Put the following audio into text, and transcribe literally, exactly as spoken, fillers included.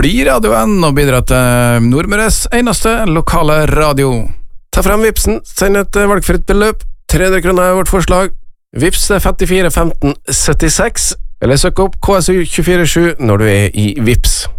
bli radioen og bidra til Nordmøres eneste lokale radio. Ta frem Vipsen, send et valgfritt beløp. tre hundre kroner er vårt forslag. Vips er femtifire femten syttiseks, eller søk opp K S U to fire sju når du er i Vips.